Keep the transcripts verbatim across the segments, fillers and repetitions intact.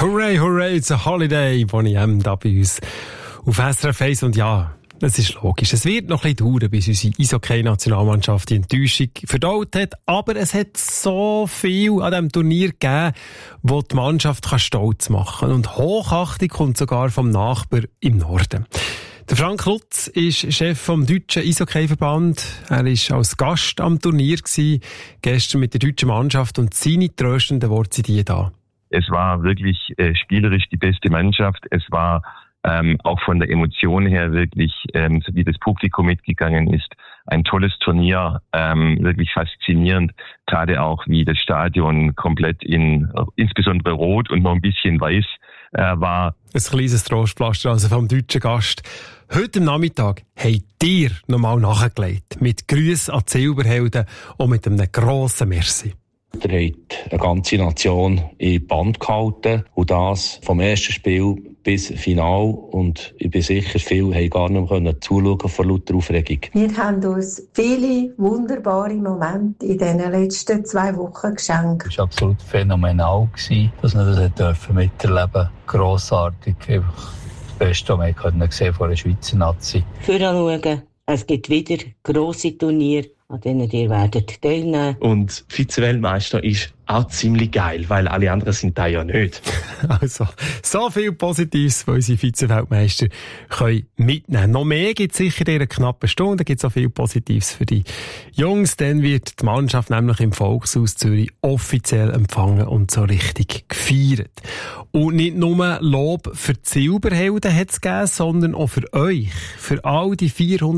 Hooray, hooray, it's a holiday, Bonnie M. da bei uns auf S R F eins. Und ja, es ist logisch. Es wird noch ein bisschen dauern, bis unsere Eishockey-Nationalmannschaft die Enttäuschung verdaut hat. Aber es hat so viel an diesem Turnier gegeben, wo die Mannschaft kann stolz machen kann. Und Hochachtung kommt sogar vom Nachbar im Norden. Der Frank Lutz ist Chef vom Deutschen Eishockey-Verband. Er war als Gast am Turnier gewesen, gestern mit der deutschen Mannschaft, und seine tröstenden Worte sind die da. Es war wirklich äh, spielerisch die beste Mannschaft. Es war ähm, auch von der Emotion her wirklich, ähm, wie das Publikum mitgegangen ist, ein tolles Turnier, ähm, wirklich faszinierend. Gerade auch, wie das Stadion komplett in, insbesondere rot und noch ein bisschen weiß äh, war. Ein kleines Trostpflaster also vom deutschen Gast. Heute am Nachmittag habt ihr nochmal nachgelegt. Mit Grüßen an die Silberhelden und mit einem grossen Merci. Er hat eine ganze Nation in Band gehalten. Und das vom ersten Spiel bis Final. Und ich bin sicher, viele haben gar nicht mehr zuschauen vor lauter Aufregung. Wir haben uns viele wunderbare Momente in den letzten zwei Wochen geschenkt. Es war absolut phänomenal, dass wir das miterleben durften. Grossartig. Einfach das Beste, was wir gesehen von der Schweizer Nazi. Voranschauen. Es gibt wieder grosse Turniere, an denen ihr werdet teilnehmen. Und Vize-Weltmeister ist auch ziemlich geil, weil alle anderen sind da ja nicht. Also, so viel Positives, was unsere Vize-Weltmeister können mitnehmen. Noch mehr gibt es sicher in einer knappen Stunde. Da gibt es auch viel Positives für die Jungs. Dann wird die Mannschaft nämlich im Volkshaus Zürich offiziell empfangen und so richtig gefeiert. Und nicht nur Lob für die Silberhelden hat es gegeben, sondern auch für euch. Für all die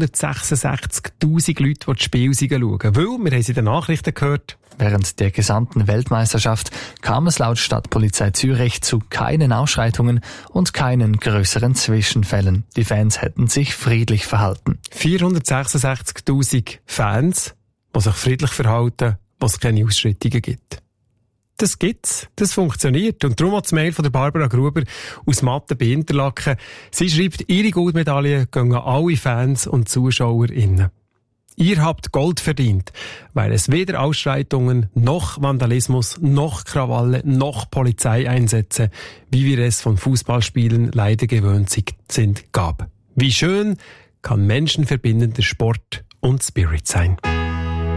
vierhundertsechsundsechzigtausend Leute, die das Spiel schauen. Weil, wir haben es in den Nachrichten gehört, während der gesamten Weltmeisterschaft kam es laut Stadtpolizei Zürich zu keinen Ausschreitungen und keinen größeren Zwischenfällen. Die Fans hätten sich friedlich verhalten. vierhundertsechsundsechzigtausend Fans, die sich friedlich verhalten, wo es keine Ausschreitungen gibt. Das gibt's, das funktioniert. Und darum hat das Mail von der Barbara Gruber aus Matten bei Interlaken. Sie schreibt, ihre Goldmedaille gehen an alle Fans und ZuschauerInnen. Ihr habt Gold verdient, weil es weder Ausschreitungen, noch Vandalismus, noch Krawalle, noch Polizeieinsätze, wie wir es von Fußballspielen leider gewöhnt sind, gab. Wie schön kann menschenverbindender Sport und Spirit sein.